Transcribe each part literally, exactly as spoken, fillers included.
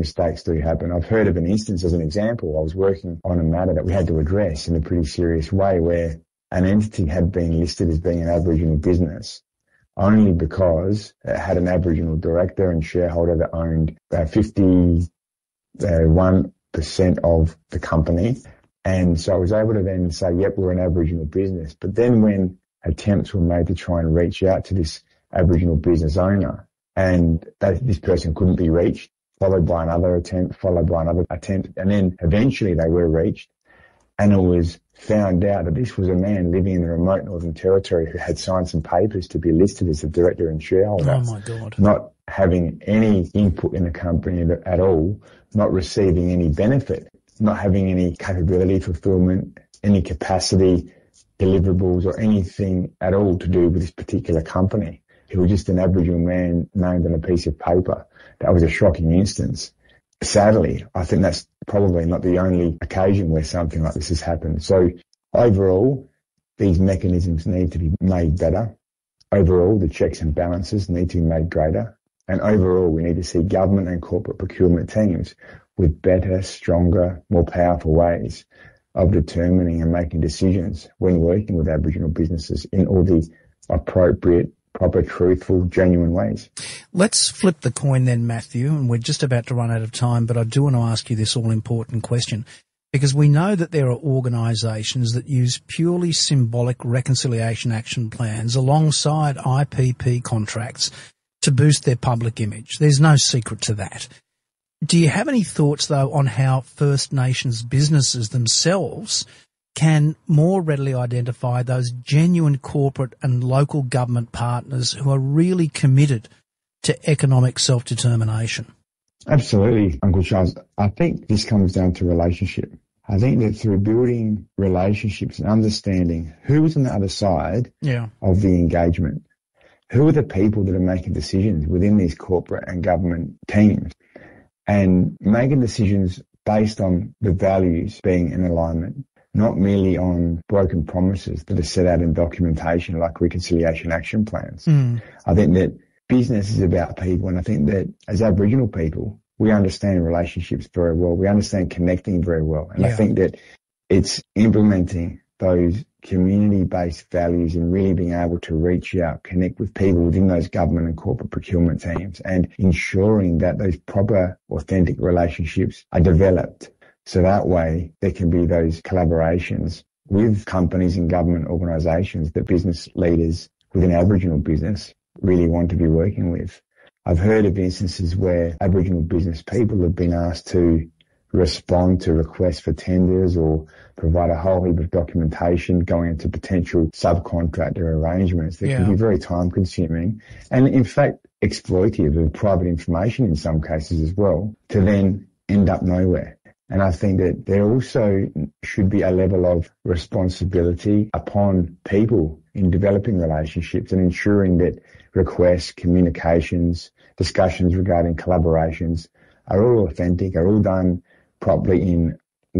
mistakes do happen. I've heard of an instance as an example. I was working on a matter that we had to address in a pretty serious way where an entity had been listed as being an Aboriginal business only because it had an Aboriginal director and shareholder that owned uh, fifty-one percent of the company. And so I was able to then say, yep, we're an Aboriginal business. But then when attempts were made to try and reach out to this Aboriginal business owner and that this person couldn't be reached, followed by another attempt, followed by another attempt, and then eventually they were reached. And it was found out that this was a man living in the remote Northern Territory who had signed some papers to be listed as the director and shareholder. Oh, my God. Not having any input in the company at all, not receiving any benefit, not having any capability, fulfillment, any capacity, deliverables or anything at all to do with this particular company. He was just an Aboriginal man named on a piece of paper. That was a shocking instance. Sadly, I think that's probably not the only occasion where something like this has happened. So overall, these mechanisms need to be made better. Overall, the checks and balances need to be made greater. And overall, we need to see government and corporate procurement teams with better, stronger, more powerful ways of determining and making decisions when working with Aboriginal businesses in all the appropriate, proper, truthful, genuine ways. Let's flip the coin then, Matthew, and we're just about to run out of time, but I do want to ask you this all-important question, because we know that there are organisations that use purely symbolic reconciliation action plans alongside I P P contracts to boost their public image. There's no secret to that. Do you have any thoughts, though, on how First Nations businesses themselves can more readily identify those genuine corporate and local government partners who are really committed to economic self-determination? Absolutely, Uncle Charles. I think this comes down to relationship. I think that through building relationships and understanding who is on the other side yeah. of the engagement, who are the people that are making decisions within these corporate and government teams, and making decisions based on the values being in alignment, not merely on broken promises that are set out in documentation like reconciliation action plans. Mm. I think that business is about people, and I think that as Aboriginal people, we understand relationships very well. We understand connecting very well. And yeah. I think that it's implementing those community-based values and really being able to reach out, connect with people within those government and corporate procurement teams and ensuring that those proper, authentic relationships are developed. So that way there can be those collaborations with companies and government organisations that business leaders within Aboriginal business really want to be working with. I've heard of instances where Aboriginal business people have been asked to respond to requests for tenders or provide a whole heap of documentation going into potential subcontractor arrangements that yeah. can be very time consuming and in fact exploitative of private information in some cases as well, to then end up nowhere. And I think that there also should be a level of responsibility upon people in developing relationships and ensuring that requests, communications, discussions regarding collaborations are all authentic, are all done properly in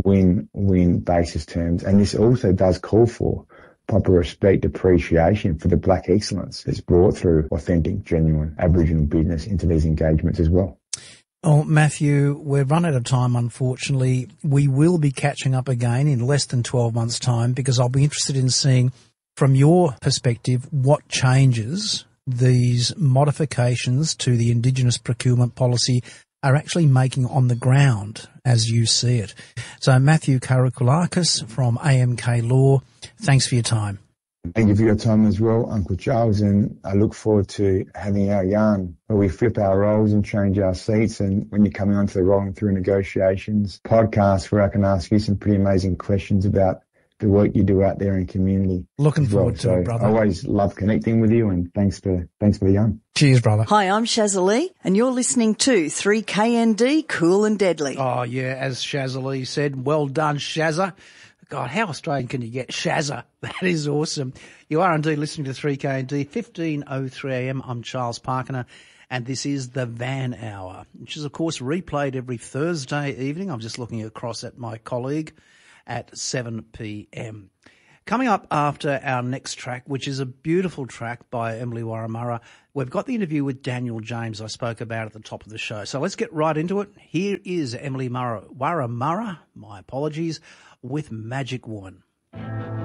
win-win basis terms. And this also does call for proper respect, appreciation for the black excellence that's brought through authentic, genuine Aboriginal business into these engagements as well. Oh, Matthew, we've run out of time, unfortunately. We will be catching up again in less than twelve months' time because I'll be interested in seeing, from your perspective, what changes these modifications to the Indigenous procurement policy are actually making on the ground as you see it. So Matthew Karakouliakis from A M K Law, thanks for your time. Thank you for your time as well, Uncle Charles, and I look forward to having our yarn where we flip our roles and change our seats, and when you're coming onto the Rolling Through Negotiations podcast where I can ask you some pretty amazing questions about the work you do out there in community. Looking forward well. to so it, brother. I always love connecting with you, and thanks for thanks for the yarn. Cheers, brother. Hi, I'm Shazza Lee, and you're listening to three K N D Cool and Deadly. Oh, yeah, as Shazza Lee said, well done, Shazza. God, how Australian can you get? Shazza. That is awesome. You are indeed listening to three K N D, fifteen oh three a m. I'm Charles Parkiner, and this is the Van Hour, which is, of course, replayed every Thursday evening. I'm just looking across at my colleague at seven p m. Coming up after our next track, which is a beautiful track by Emily Warramurra, we've got the interview with Daniel James I spoke about at the top of the show. So let's get right into it. Here is Emily Warramurra, my apologies, with Magic Woman.